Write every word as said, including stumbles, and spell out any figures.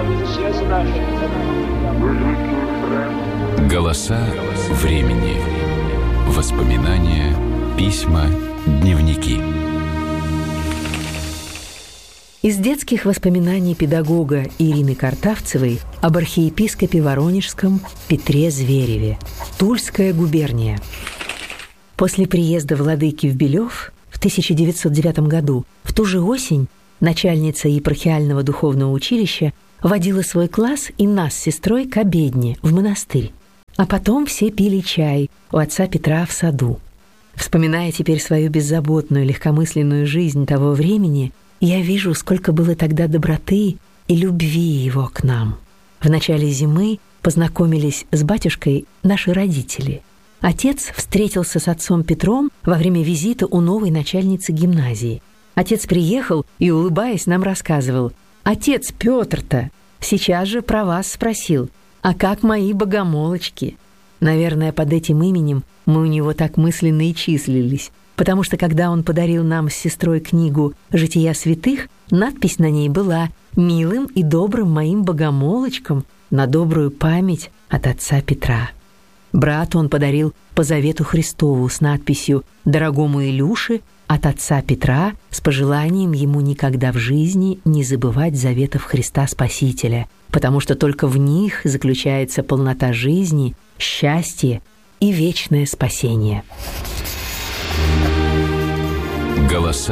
Голоса времени. Воспоминания, письма, дневники. Из детских воспоминаний педагога Ирины Картавцевой об архиепископе Воронежском Петре Звереве. Тульская губерния. После приезда владыки в Белев в тысяча девятьсот девятом году, в ту же осень, начальница епархиального духовного училища водила свой класс и нас с сестрой к обедне в монастырь. А потом все пили чай у отца Петра в саду. Вспоминая теперь свою беззаботную, легкомысленную жизнь того времени, я вижу, сколько было тогда доброты и любви его к нам. В начале зимы познакомились с батюшкой наши родители. Отец встретился с отцом Петром во время визита у новой начальницы гимназии. Отец приехал и, улыбаясь, нам рассказывал: «Отец Петр-то сейчас же про вас спросил, а как мои богомолочки?» Наверное, под этим именем мы у него так мысленно и числились, потому что когда он подарил нам с сестрой книгу «Жития святых», надпись на ней была «Милым и добрым моим богомолочкам на добрую память от отца Петра». Брату он подарил по завету Христову с надписью «Дорогому Илюше от отца Петра с пожеланием ему никогда в жизни не забывать заветов Христа Спасителя, потому что только в них заключается полнота жизни, счастье и вечное спасение». Голоса